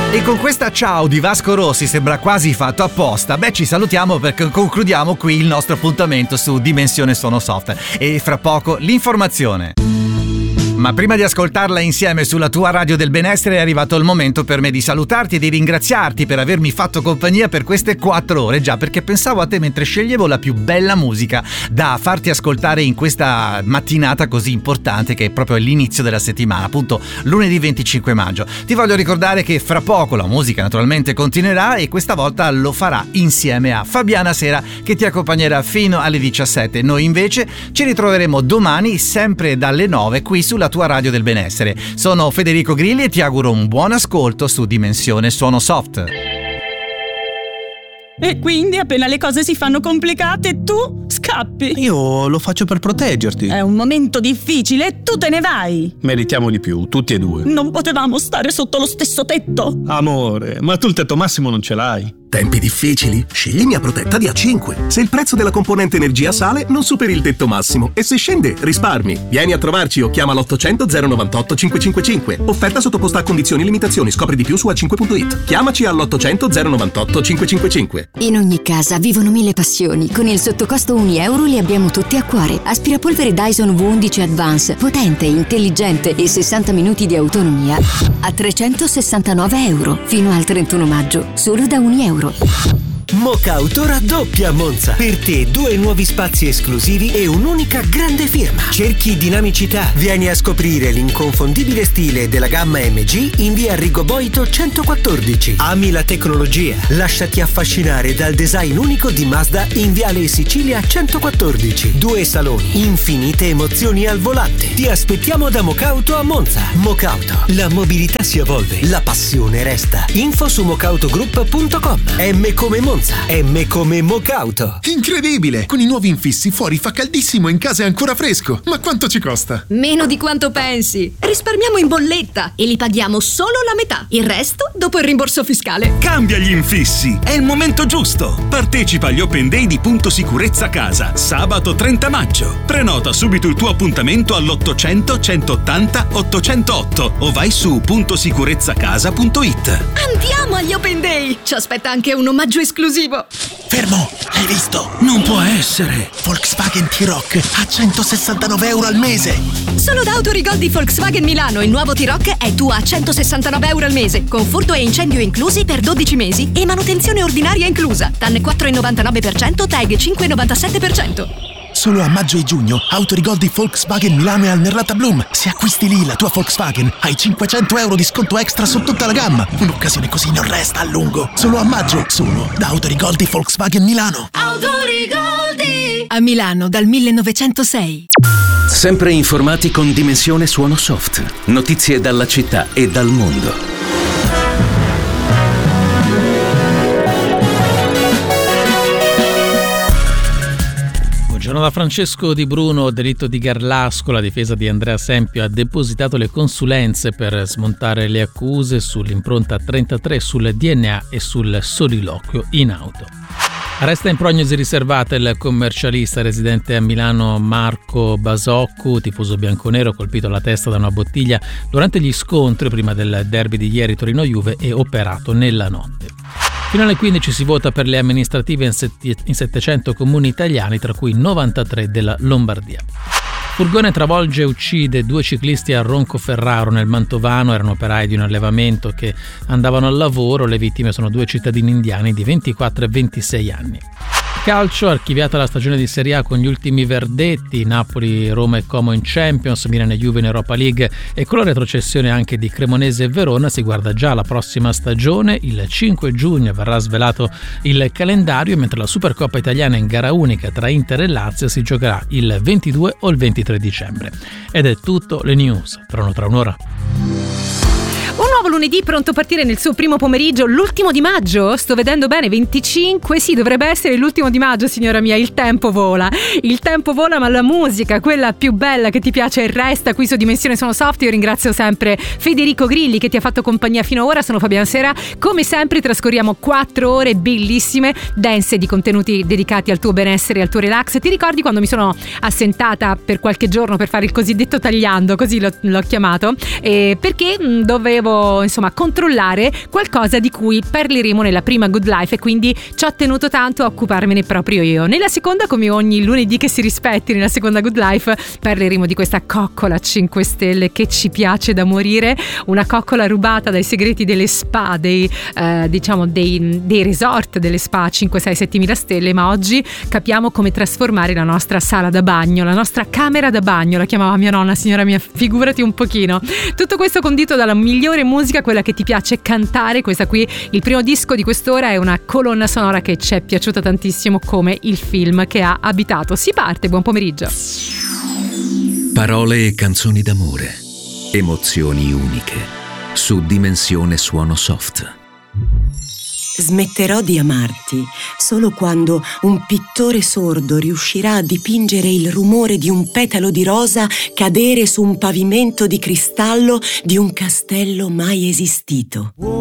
E con questa ciao di Vasco Rossi sembra quasi fatto apposta. Ci salutiamo perché concludiamo qui il nostro appuntamento su Dimensione Suono Soft. E fra poco l'informazione. Ma prima di ascoltarla insieme sulla tua radio del benessere è arrivato il momento per me di salutarti e di ringraziarti per avermi fatto compagnia per queste 4 ore, già perché pensavo a te mentre sceglievo la più bella musica da farti ascoltare in questa mattinata così importante che è proprio l'inizio della settimana, appunto lunedì 25 maggio. Ti voglio ricordare che fra poco la musica naturalmente continuerà e questa volta lo farà insieme a Fabiana Sera che ti accompagnerà fino alle 17. Noi invece ci ritroveremo domani sempre dalle 9 qui sulla tua radio del benessere. Sono Federico Grilli e ti auguro un buon ascolto su Dimensione Suono Soft. E quindi appena le cose si fanno complicate tu scappi. Io lo faccio per proteggerti. È un momento difficile e tu te ne vai. Meritiamo di più, tutti e due. Non potevamo stare sotto lo stesso tetto. Amore, ma tu il tetto massimo non ce l'hai. Tempi difficili? Scegli Mia Protetta di A5. Se il prezzo della componente energia sale, non superi il tetto massimo e se scende, risparmi. Vieni a trovarci o chiama l'800 098 555. Offerta sottoposta a condizioni e limitazioni. Scopri di più su a5.it. Chiamaci all'800 098 555. In ogni casa vivono 1000 passioni. Con il sottocosto €1 li abbiamo tutti a cuore. Aspirapolvere Dyson V11 Advance, potente, intelligente e 60 minuti di autonomia a €369 fino al 31 maggio, solo da €1. Mocauto raddoppia a Monza. Per te 2 nuovi spazi esclusivi e un'unica grande firma. Cerchi dinamicità? Vieni a scoprire l'inconfondibile stile della gamma MG in via Rigoboito 114. Ami la tecnologia? Lasciati affascinare dal design unico di Mazda in viale Sicilia 114. 2 saloni, infinite emozioni al volante. Ti aspettiamo da Mocauto a Monza. Mocauto, la mobilità si evolve, la passione resta. Info su mocautogroup.com. M come Monza. M come Mocauto. Incredibile! Con i nuovi infissi fuori fa caldissimo e in casa è ancora fresco. Ma quanto ci costa? Meno di quanto pensi. Risparmiamo in bolletta e li paghiamo solo la metà. Il resto dopo il rimborso fiscale. Cambia gli infissi. È il momento giusto. Partecipa agli Open Day di Punto Sicurezza Casa. Sabato 30 maggio. Prenota subito il tuo appuntamento all'800 180 808 o vai su puntosicurezzacasa.it. Andiamo agli Open Day. Ci aspetta anche un omaggio esclusivo. Fermo! Hai visto? Non può essere! Volkswagen T-Rock a €169 al mese! Solo da Autorigol di Volkswagen Milano il nuovo T-Rock è tuo a €169 al mese, con furto e incendio inclusi per 12 mesi e manutenzione ordinaria inclusa. TAN 4,99%, TAG 5,97%. Solo a maggio e giugno, Autorigol di Volkswagen Milano e al Merlata Bloom. Se acquisti lì la tua Volkswagen, hai €500 di sconto extra su tutta la gamma. Un'occasione così non resta a lungo. Solo a maggio, solo da Autorigol di Volkswagen Milano. Autorigol A Milano dal 1906. Sempre informati con Dimensione Suono Soft. Notizie dalla città e dal mondo. Buongiorno da Francesco Di Bruno. Delitto di Garlasco. La difesa di Andrea Sempio ha depositato le consulenze per smontare le accuse sull'impronta 33, sul DNA e sul soliloquio in auto. Resta in prognosi riservata il commercialista residente a Milano Marco Basoccu, tifoso bianconero colpito alla testa da una bottiglia durante gli scontri prima del derby di ieri Torino-Juve e operato nella notte. Fino alle 15 si vota per le amministrative in 700 comuni italiani, tra cui 93 della Lombardia. Furgone travolge e uccide 2 ciclisti a Roncoferraro nel Mantovano. Erano operai di un allevamento che andavano al lavoro. Le vittime sono 2 cittadini indiani di 24 e 26 anni. Calcio, archiviata la stagione di Serie A con gli ultimi verdetti, Napoli, Roma e Como in Champions, Milan e Juve in Europa League e con la retrocessione anche di Cremonese e Verona si guarda già alla prossima stagione. Il 5 giugno verrà svelato il calendario, mentre la Supercoppa italiana in gara unica tra Inter e Lazio si giocherà il 22 o il 23 dicembre. Ed è tutto, le news tornano tra un'ora. Un nuovo lunedì pronto a partire nel suo primo pomeriggio, l'ultimo di maggio, sto vedendo bene, 25, sì, dovrebbe essere l'ultimo di maggio, signora mia, il tempo vola, ma la musica, quella più bella che ti piace resta qui su Dimensione Suono Soft. Io ringrazio sempre Federico Grilli che ti ha fatto compagnia fino ad ora, sono Fabiana Sera, come sempre trascorriamo 4 ore bellissime, dense di contenuti dedicati al tuo benessere e al tuo relax. Ti ricordi quando mi sono assentata per qualche giorno per fare il cosiddetto tagliando, così l'ho chiamato, perché dovevo volevo insomma controllare qualcosa di cui parleremo nella prima Good Life, e quindi ci ho tenuto tanto a occuparmene proprio io. Nella seconda, come ogni lunedì che si rispetti, nella seconda Good Life parleremo di questa coccola a 5 stelle che ci piace da morire, una coccola rubata dai segreti delle spa, dei resort delle spa 5, 6, 7.000 stelle, ma oggi capiamo come trasformare la nostra sala da bagno, la nostra camera da bagno, la chiamava mia nonna, signora mia, figurati un pochino. Tutto questo condito dalla migliore musica, quella che ti piace cantare. Questa qui, il primo disco di quest'ora, è una colonna sonora che ci è piaciuta tantissimo, come il film che ha abitato. Si parte, buon pomeriggio. Parole e canzoni d'amore, emozioni uniche, su Dimensione Suono Soft. Smetterò di amarti solo quando un pittore sordo riuscirà a dipingere il rumore di un petalo di rosa cadere su un pavimento di cristallo di un castello mai esistito.